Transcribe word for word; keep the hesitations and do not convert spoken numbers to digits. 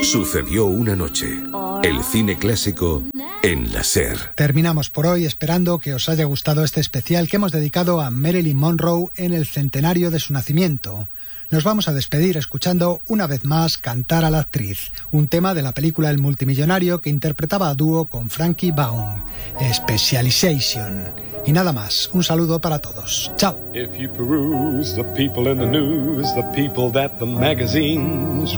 Sucedió una noche. El cine clásico en la SER. Terminamos por hoy esperando que os haya gustado este especial que hemos dedicado a Marilyn Monroe en el centenario de su nacimiento. Nos vamos a despedir escuchando una vez más Cantar a la actriz, un tema de la película El multimillonario que interpretaba a dúo con Frankie Baum, Specialization. Y nada más, un saludo para todos. Chao. If you peruse the people in the news, the people that the magazines